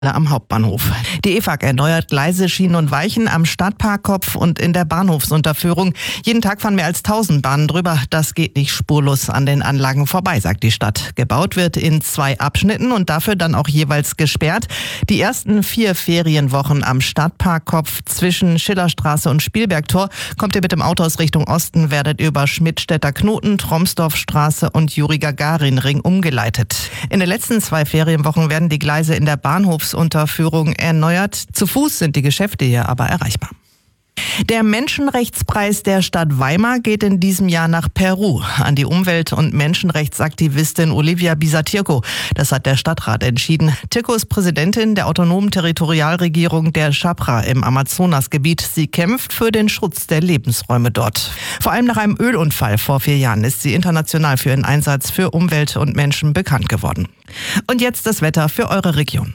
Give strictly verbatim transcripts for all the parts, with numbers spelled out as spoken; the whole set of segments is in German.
am Hauptbahnhof. Die E F A G erneuert Gleise, Schienen und Weichen am Stadtparkkopf und in der Bahnhofsunterführung. Jeden Tag fahren mehr als tausend Bahnen drüber. Das geht nicht spurlos an den Anlagen vorbei, sagt die Stadt. Gebaut wird in zwei Abschnitten und dafür dann auch jeweils gesperrt. Die ersten vier Ferienwochen am Stadtparkkopf zwischen Schillerstraße und Spielbergtor kommt ihr mit dem Auto aus Richtung Osten, werdet über Schmidtstädter Knoten, Tromsdorfstraße und Juri-Gagarin-Ring umgeleitet. In den letzten zwei Ferienwochen werden die Gleise in der Bahnhofs Unterführung erneuert. Zu Fuß sind die Geschäfte hier aber erreichbar. Der Menschenrechtspreis der Stadt Weimar geht in diesem Jahr nach Peru an die Umwelt- und Menschenrechtsaktivistin Olivia Bisa-Tirko. Das hat der Stadtrat entschieden. Tirko ist Präsidentin der autonomen Territorialregierung der Chapra im Amazonasgebiet. Sie kämpft für den Schutz der Lebensräume dort. Vor allem nach einem Ölunfall vor vier Jahren ist sie international für ihren Einsatz für Umwelt und Menschen bekannt geworden. Und jetzt das Wetter für eure Region.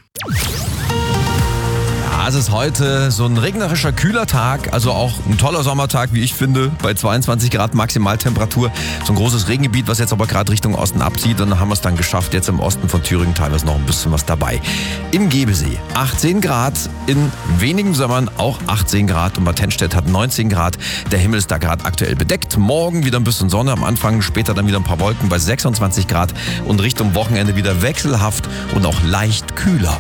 Es ist heute so ein regnerischer, kühler Tag, also auch ein toller Sommertag, wie ich finde, bei zweiundzwanzig Grad Maximaltemperatur. So ein großes Regengebiet, was jetzt aber gerade Richtung Osten abzieht, und dann haben wir es dann geschafft, jetzt im Osten von Thüringen teilweise noch ein bisschen was dabei. Im Gebesee achtzehn Grad, in wenigen Sommern auch achtzehn Grad und Bad Tennstedt hat neunzehn Grad. Der Himmel ist da gerade aktuell bedeckt. Morgen wieder ein bisschen Sonne, am Anfang später dann wieder ein paar Wolken bei sechsundzwanzig Grad und Richtung Wochenende wieder wechselhaft und auch leicht kühler.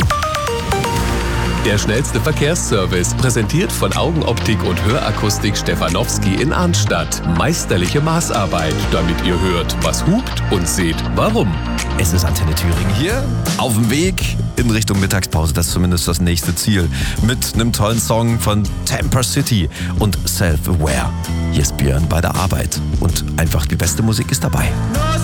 Der schnellste Verkehrsservice, präsentiert von Augenoptik und Hörakustik Stefanowski in Arnstadt. Meisterliche Maßarbeit, damit ihr hört, was hupt, und seht, warum. Es ist Antenne Thüringen hier, auf dem Weg in Richtung Mittagspause. Das ist zumindest das nächste Ziel. Mit einem tollen Song von Tamper City und Self-Aware. Hier ist Björn bei der Arbeit. Und einfach die beste Musik ist dabei.